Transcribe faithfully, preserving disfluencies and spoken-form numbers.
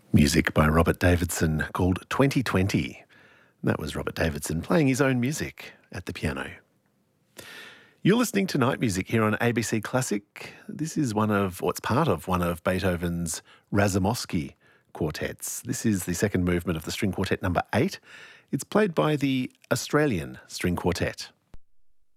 Music by Robert Davidson called twenty twenty. That was Robert Davidson playing his own music at the piano. You're listening to Night Music here on A B C Classic. This is one of, what's part of one of Beethoven's Razumovsky quartets. This is the second movement of the string quartet number eight. It's played by the Australian String Quartet.